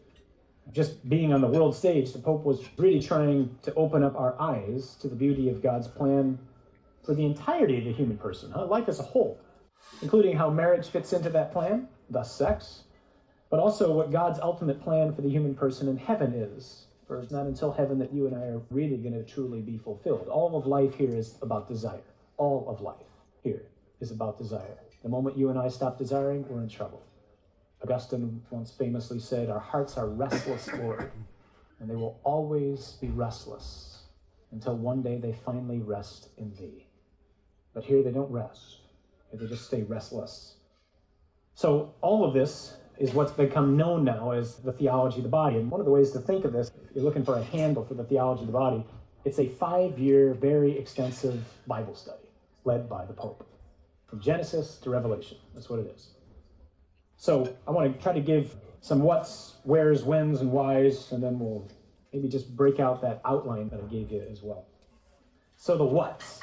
just being on the world stage, the Pope was really trying to open up our eyes to the beauty of God's plan for the entirety of the human person, life as a whole, including how marriage fits into that plan, thus sex, but also what God's ultimate plan for the human person in heaven is. For it's not until heaven that you and I are really going to truly be fulfilled. All of life here is about desire. All of life here is about desire. The moment you and I stop desiring, we're in trouble. Augustine once famously said, our hearts are restless, Lord, and they will always be restless until one day they finally rest in thee. But here they don't rest. Here they just stay restless. So all of this is what's become known now as the theology of the body. And one of the ways to think of this, if you're looking for a handle for the theology of the body, it's a 5-year, very extensive Bible study led by the Pope. From Genesis to Revelation. That's what it is. So I want to try to give some whats, wheres, whens, and whys, and then we'll maybe just break out that outline that I gave you as well. So the whats.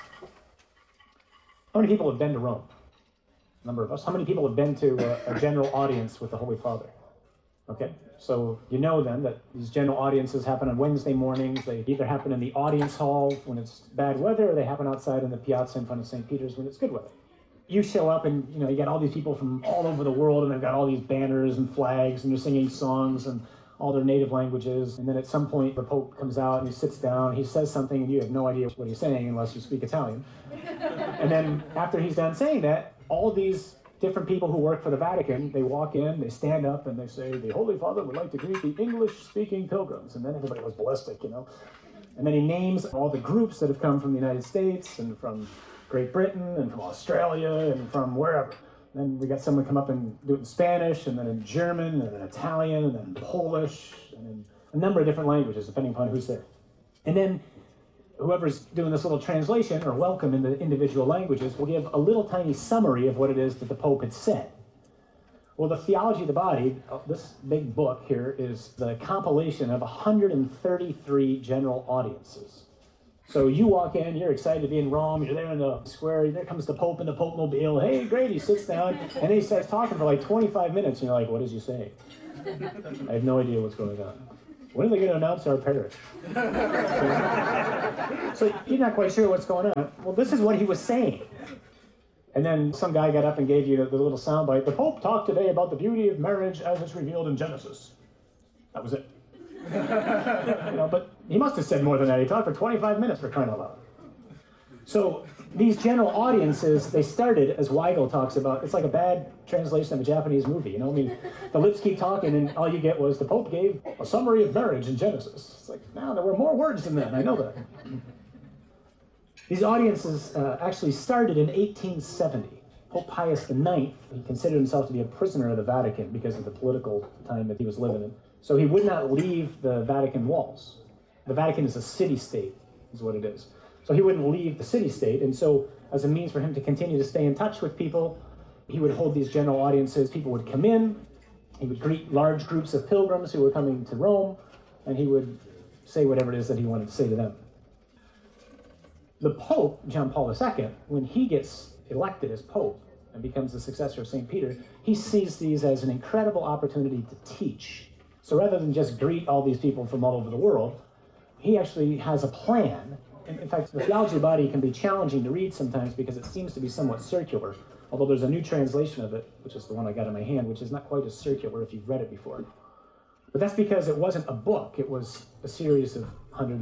How many people have been to Rome? A number of us. How many people have been to a general audience with the Holy Father? Okay, so you know then that these general audiences happen on Wednesday mornings. They either happen in the audience hall when it's bad weather, or they happen outside in the piazza in front of St. Peter's when it's good weather. You show up and, you got all these people from all over the world, and they've got all these banners and flags, and they're singing songs and all their native languages. And then at some point, the Pope comes out and he sits down, he says something, and you have no idea what he's saying unless you speak Italian. And then after he's done saying that, all these different people who work for the Vatican, they walk in, they stand up, and they say, the Holy Father would like to greet the English-speaking pilgrims. And then everybody was ballistic, And then he names all the groups that have come from the United States and from Great Britain and from Australia and from wherever. Then we got someone come up and do it in Spanish, and then in German, and then Italian, and then Polish, and in a number of different languages, depending upon who's there. And then whoever's doing this little translation or welcome in the individual languages will give a little tiny summary of what it is that the Pope had said. Well, the Theology of the Body, this big book here, is the compilation of 133 general audiences. So you walk in, you're excited to be in Rome, you're there in the square, there comes the Pope in the Pope Mobile, hey, great, he sits down, and then he starts talking for like 25 minutes, and you're like, what does he say? I have no idea what's going on. When are they going to announce our parish? So you're not quite sure what's going on. Well, this is what he was saying. And then some guy got up and gave you the little soundbite. The Pope talked today about the beauty of marriage as it's revealed in Genesis. That was it. But he must have said more than that. He talked for 25 minutes, for crying out loud. So these general audiences, they started, as Weigel talks about, it's like a bad translation of a Japanese movie. The lips keep talking, and all you get was the Pope gave a summary of marriage in Genesis. It's like, no, there were more words than that. I know that. These audiences actually started in 1870. Pope Pius IX, he considered himself to be a prisoner of the Vatican because of the political time that he was living in. So he would not leave the Vatican walls. The Vatican is a city-state, is what it is. So he wouldn't leave the city-state, and so as a means for him to continue to stay in touch with people, he would hold these general audiences. People would come in, he would greet large groups of pilgrims who were coming to Rome, and he would say whatever it is that he wanted to say to them. The Pope, John Paul II, when he gets elected as Pope and becomes the successor of St. Peter, he sees these as an incredible opportunity to teach. So rather than just greet all these people from all over the world, he actually has a plan. In fact, the Theology of the Body can be challenging to read sometimes because it seems to be somewhat circular, although there's a new translation of it, which is the one I got in my hand, which is not quite as circular if you've read it before. But that's because it wasn't a book, it was a series of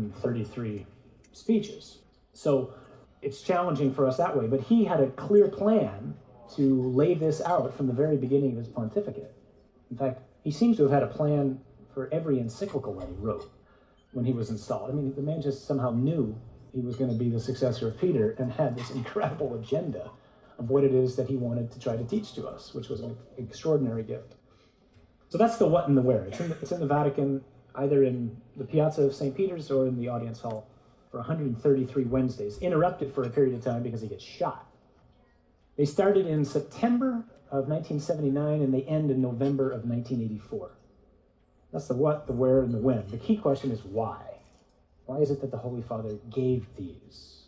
133 speeches. So it's challenging for us that way, but he had a clear plan to lay this out from the very beginning of his pontificate. In fact, he seems to have had a plan for every encyclical that he wrote when he was installed. I mean, the man just somehow knew he was going to be the successor of Peter and had this incredible agenda of what it is that he wanted to try to teach to us, which was an extraordinary gift. So that's the what and the where. It's in the Vatican, either in the Piazza of St. Peter's or in the audience hall for 133 Wednesdays, interrupted for a period of time because he gets shot. They started in September of 1979 and they end in November of 1984. That's the what, the where, and the when. The key question is why. Why is it that the Holy Father gave these?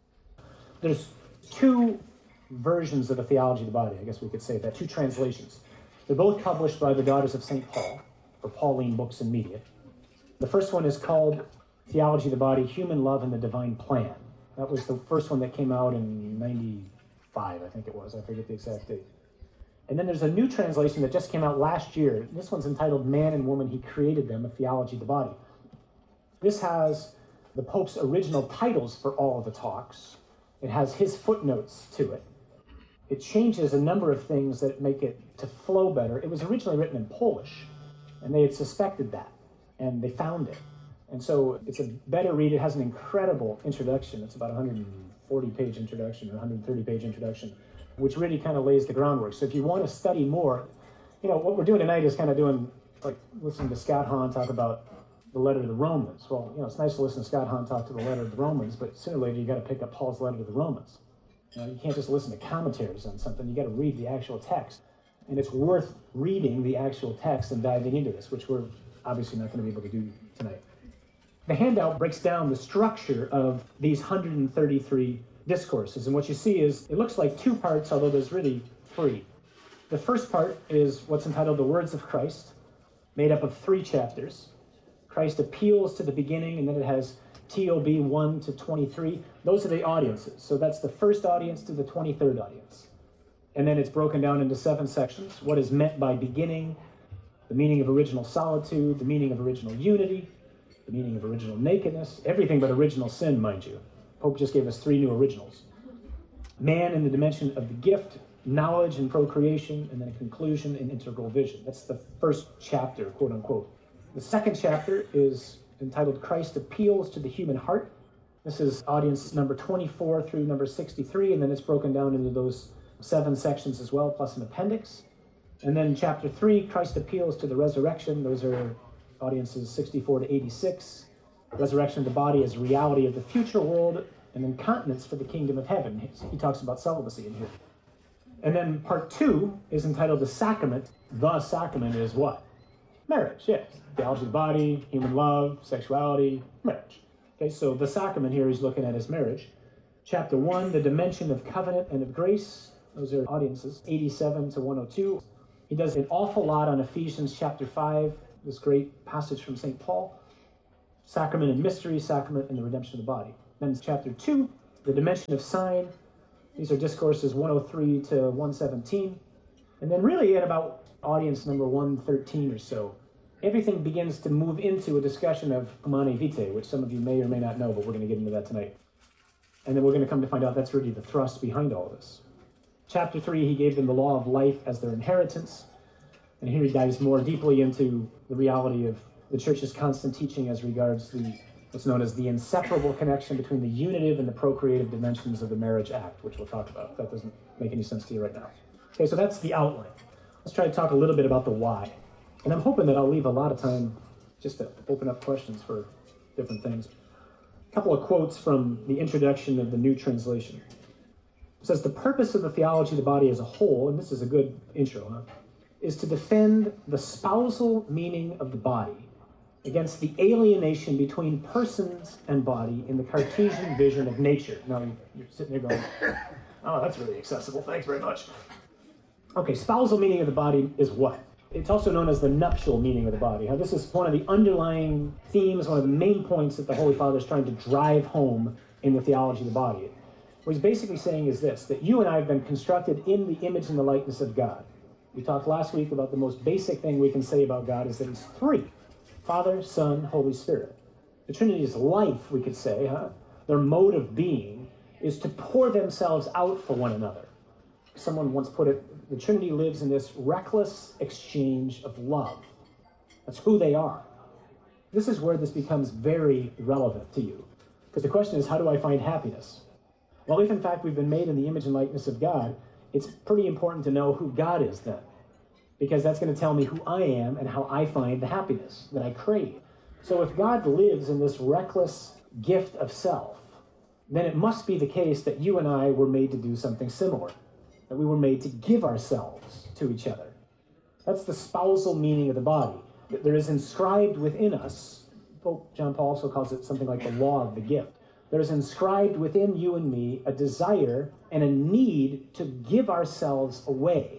There's two versions of the Theology of the Body, I guess we could say that, two translations. They're both published by the Daughters of St. Paul, for Pauline Books and Media. The first one is called Theology of the Body, Human Love and the Divine Plan. That was the first one that came out in 95, I think it was. I forget the exact date. And then there's a new translation that just came out last year. This one's entitled Man and Woman, He Created Them, a Theology of the Body. This has the Pope's original titles for all of the talks. It has his footnotes to it. It changes a number of things that make it to flow better. It was originally written in Polish, and they had suspected that, and they found it. And so it's a better read. It has an incredible introduction. It's about a 140-page introduction or 130-page introduction, which really kind of lays the groundwork. So if you want to study more, what we're doing tonight is kind of doing, like, listening to Scott Hahn talk about the letter to the Romans. Well, it's nice to listen to Scott Hahn talk to the letter to the Romans, but sooner or later you got to pick up Paul's letter to the Romans. You can't just listen to commentaries on something. You got to read the actual text. And it's worth reading the actual text and diving into this, which we're obviously not going to be able to do tonight. The handout breaks down the structure of these 133 discourses. And what you see is, it looks like two parts, although there's really three. The first part is what's entitled The Words of Christ, made up of 3 chapters. Christ appeals to the beginning, and then it has TOB 1 to 23. Those are the audiences. So that's the first audience to the 23rd audience. And then it's broken down into 7 sections. What is meant by beginning, the meaning of original solitude, the meaning of original unity, the meaning of original nakedness, everything but original sin, mind you. Pope just gave us 3 new originals. Man in the dimension of the gift, knowledge and procreation, and then a conclusion and integral vision. That's the first chapter, quote unquote. The second chapter is entitled Christ Appeals to the Human Heart. This is audience number 24 through number 63, and then it's broken down into those 7 sections as well, plus an appendix. And then chapter 3, Christ appeals to the resurrection. Those are audiences 64 to 86. Resurrection of the body as reality of the future world, and then continence for the kingdom of heaven. He talks about celibacy in here. And then part 2 is entitled The Sacrament. The sacrament is what? Marriage, yes. Theology of the body, human love, sexuality, marriage. Okay, so the sacrament here he's looking at is marriage. Chapter 1, the dimension of covenant and of grace. Those are audiences 87 to 102. He does an awful lot on Ephesians chapter 5, this great passage from St. Paul. Sacrament and mystery, sacrament and the redemption of the body. Then chapter 2, the dimension of sign. These are discourses 103 to 117. And then really at about audience number 113 or so, everything begins to move into a discussion of Humanae Vitae, which some of you may or may not know, but we're going to get into that tonight. And then we're going to come to find out that's really the thrust behind all this. Chapter 3, he gave them the law of life as their inheritance. And here he dives more deeply into the reality of the Church's constant teaching as regards what's known as the inseparable connection between the unitive and the procreative dimensions of the marriage act, which we'll talk about. That doesn't make any sense to you right now. Okay, so that's the outline. Let's try to talk a little bit about the why. And I'm hoping that I'll leave a lot of time just to open up questions for different things. A couple of quotes from the introduction of the New Translation. It says, the purpose of the theology of the body as a whole, and this is a good intro, is to defend the spousal meaning of the body against the alienation between persons and body in the Cartesian vision of nature. Now, you're sitting there going, oh, that's really accessible. Thanks very much. Okay, spousal meaning of the body is what? It's also known as the nuptial meaning of the body. Now, this is one of the underlying themes, one of the main points that the Holy Father is trying to drive home in the theology of the body. What he's basically saying is this, that you and I have been constructed in the image and the likeness of God. We talked last week about the most basic thing we can say about God is that he's 3. Father, Son, Holy Spirit. The Trinity's life, we could say, their mode of being, is to pour themselves out for one another. Someone once put it, the Trinity lives in this reckless exchange of love. That's who they are. This is where this becomes very relevant to you. Because the question is, how do I find happiness? Well, if in fact we've been made in the image and likeness of God, it's pretty important to know who God is then. Because that's going to tell me who I am and how I find the happiness that I crave. So if God lives in this reckless gift of self, then it must be the case that you and I were made to do something similar. That we were made to give ourselves to each other. That's the spousal meaning of the body. That there is inscribed within us, Pope John Paul also calls it something like the law of the gift. There is inscribed within you and me a desire and a need to give ourselves away.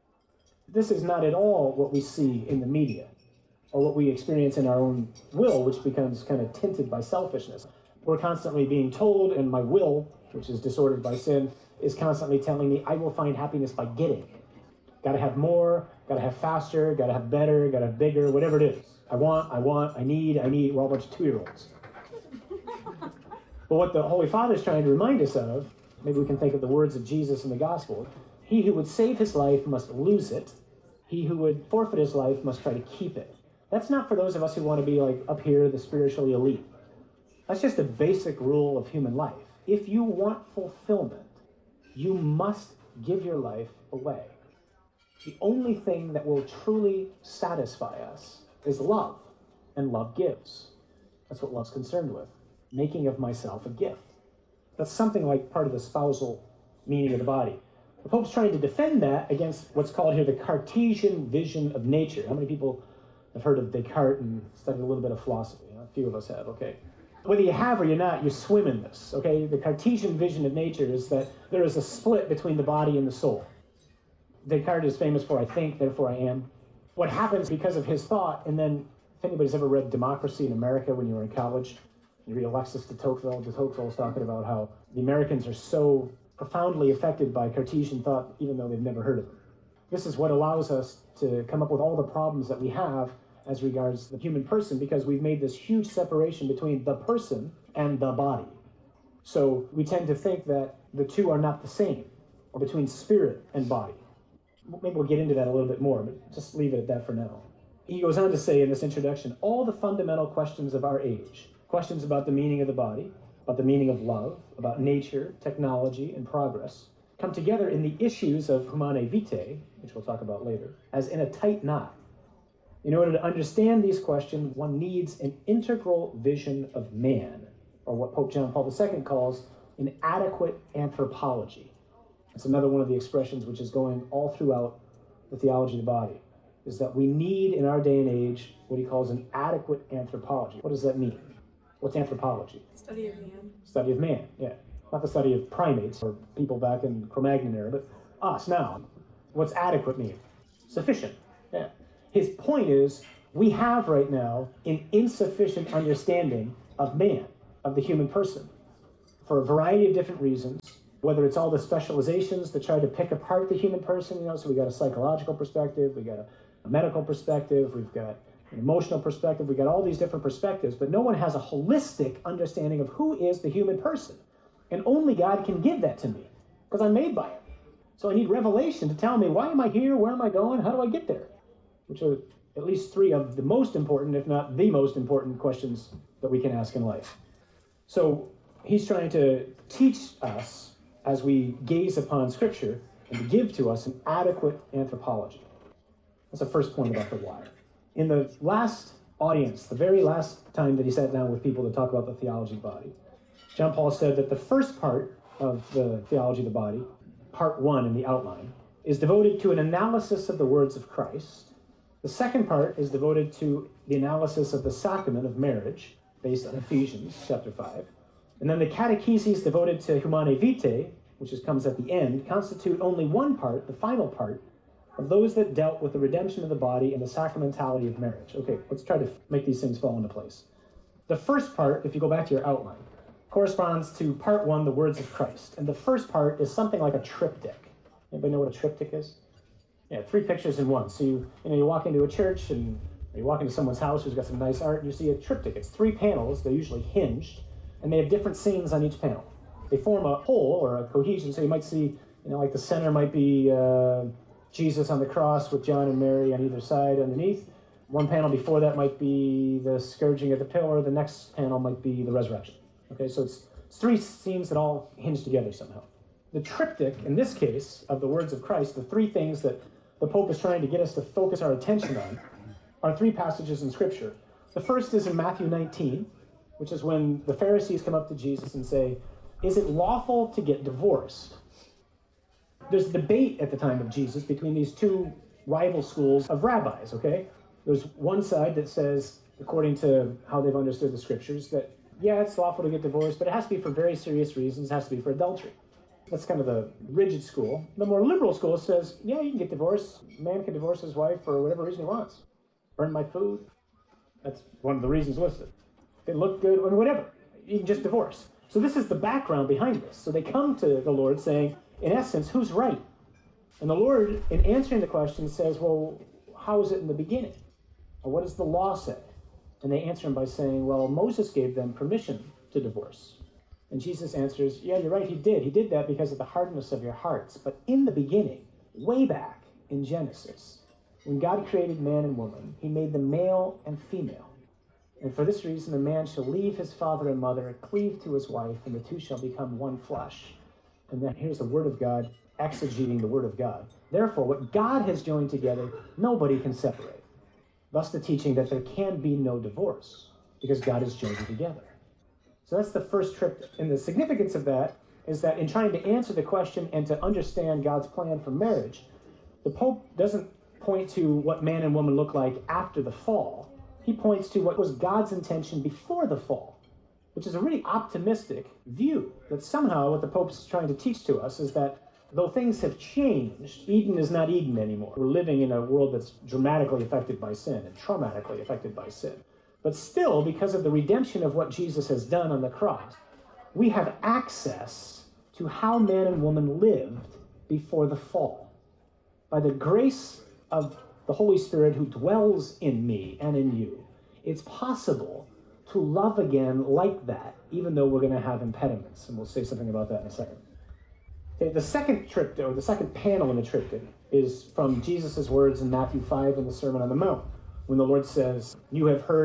This is not at all what we see in the media or what we experience in our own will, which becomes kind of tinted by selfishness. We're constantly being told, and my will, which is disordered by sin, is constantly telling me I will find happiness by getting. Got to have more, got to have faster, got to have better, got to have bigger, whatever it is. I want, I need. We're all a bunch of 2-year-olds. But what the Holy Father is trying to remind us of, maybe we can think of the words of Jesus in the Gospel, he who would save his life must lose it. He who would forfeit his life must try to keep it. That's not for those of us who want to be like up here, the spiritually elite. That's just a basic rule of human life. If you want fulfillment, you must give your life away. The only thing that will truly satisfy us is love, and love gives. That's what love's concerned with, making of myself a gift. That's something like part of the spousal meaning of the body. The Pope's trying to defend that against what's called here the Cartesian vision of nature. How many people have heard of Descartes and studied a little bit of philosophy? A few of us have, okay. Whether you have or you're not, you swim in this, okay? The Cartesian vision of nature is that there is a split between the body and the soul. Descartes is famous for I think, therefore I am. What happens because of his thought, and then if anybody's ever read Democracy in America when you were in college, you read Alexis de Tocqueville. De Tocqueville is talking about how the Americans are so profoundly affected by Cartesian thought, even though they've never heard of it. This is what allows us to come up with all the problems that we have as regards the human person, because we've made this huge separation between the person and the body. So we tend to think that the two are not the same, or between spirit and body. Maybe we'll get into that a little bit more, but just leave it at that for now. He goes on to say in this introduction, all the fundamental questions of our age, questions about the meaning of the body about the meaning of love, about nature, technology, and progress, come together in the issues of Humanae Vitae, which we'll talk about later, as in a tight knot. In order to understand these questions, one needs an integral vision of man, or what Pope John Paul II calls an adequate anthropology. It's another one of the expressions which is going all throughout the theology of the body, is that we need in our day and age what he calls an adequate anthropology. What does that mean? What's anthropology? Study of man. Study of man, yeah. Not the study of primates or people back in Cro-Magnon era, but us now. What's adequate mean? Sufficient, yeah. His point is, we have right now an insufficient understanding of man, of the human person, for a variety of different reasons, whether it's all the specializations that try to pick apart the human person, so we got a psychological perspective, we got a medical perspective, we've got an emotional perspective, we got all these different perspectives, but no one has a holistic understanding of who is the human person. And only God can give that to me, because I'm made by him. So I need revelation to tell me, why am I here, where am I going, how do I get there? Which are at least three of the most important, if not the most important questions that we can ask in life. So he's trying to teach us, as we gaze upon Scripture, and to give to us an adequate anthropology. That's the first point about the why. In the last audience, the very last time that he sat down with people to talk about the theology of the body, John Paul said that the first part of the theology of the body, part 1 in the outline, is devoted to an analysis of the words of Christ. The second part is devoted to the analysis of the sacrament of marriage, based on Ephesians chapter 5. And then the catecheses devoted to Humanae Vitae, which comes at the end, constitute only one part, the final part, of those that dealt with the redemption of the body and the sacramentality of marriage. Okay, let's try to make these things fall into place. The first part, if you go back to your outline, corresponds to part 1, the words of Christ. And the first part is something like a triptych. Anybody know what a triptych is? Yeah, 3 pictures in one. So you walk into a church and you walk into someone's house who's got some nice art and you see a triptych. It's 3 panels, they're usually hinged, and they have different scenes on each panel. They form a whole or a cohesion, so you might see, like the center might be Jesus on the cross with John and Mary on either side underneath. One panel before that might be the scourging at the pillar, the next panel might be the resurrection. Okay, so it's 3 scenes that all hinge together somehow. The triptych, in this case, of the words of Christ, the 3 things that the Pope is trying to get us to focus our attention on, are 3 passages in Scripture. The first is in Matthew 19, which is when the Pharisees come up to Jesus and say, is it lawful to get divorced? There's a debate at the time of Jesus between these 2 rival schools of rabbis, okay? There's one side that says, according to how they've understood the Scriptures, that, yeah, it's lawful to get divorced, but it has to be for very serious reasons. It has to be for adultery. That's kind of the rigid school. The more liberal school says, yeah, you can get divorced. A man can divorce his wife for whatever reason he wants. Burn my food. That's one of the reasons listed. They look good, or whatever. You can just divorce. So this is the background behind this. So they come to the Lord saying, in essence, who's right? And the Lord, in answering the question, says, well, how is it in the beginning? Or what does the law say? And they answer him by saying, well, Moses gave them permission to divorce. And Jesus answers, yeah, you're right, he did. He did that because of the hardness of your hearts. But in the beginning, way back in Genesis, when God created man and woman, he made them male and female. And for this reason, a man shall leave his father and mother, cleave to his wife, and the 2 shall become one flesh. And then here's the word of God, exegeting the word of God. Therefore, what God has joined together, nobody can separate. Thus the teaching that there can be no divorce, because God has joined it together. So that's the first triptych. And the significance of that is that in trying to answer the question and to understand God's plan for marriage, the Pope doesn't point to what man and woman look like after the fall. He points to what was God's intention before the fall, which is a really optimistic view, that somehow what the Pope's trying to teach to us is that though things have changed, Eden is not Eden anymore. We're living in a world that's dramatically affected by sin and traumatically affected by sin. But still, because of the redemption of what Jesus has done on the cross, we have access to how man and woman lived before the fall. By the grace of the Holy Spirit who dwells in me and in you, it's possible to love again like that, even though we're going to have impediments. And we'll say something about that in a second. Okay, the second triptych, or the second panel in the triptych, is from Jesus' words in Matthew 5 in the Sermon on the Mount, when the Lord says, you have heard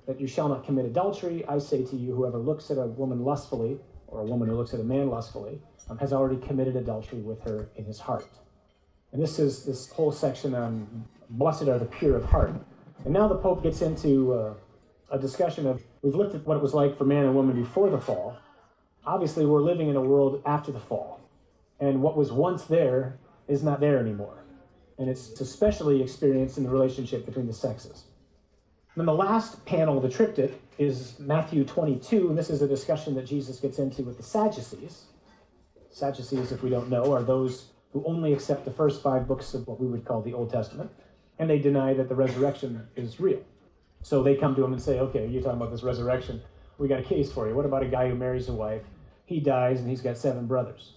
that you shall not commit adultery. I say to you, whoever looks at a woman lustfully, or a woman who looks at a man lustfully, has already committed adultery with her in his heart. And this is this whole section on blessed are the pure of heart. And now the Pope gets into a discussion of, we've looked at what it was like for man and woman before the fall. Obviously, we're living in a world after the fall. And what was once there is not there anymore. And it's especially experienced in the relationship between the sexes. Then the last panel of the triptych is Matthew 22, and this is a discussion that Jesus gets into with the Sadducees. Sadducees, if we don't know, are those who only accept the first 5 books of what we would call the Old Testament, and they deny that the resurrection is real. So they come to him and say, okay, you're talking about this resurrection. We got a case for you. What about a guy who marries a wife? He dies and he's got 7 brothers.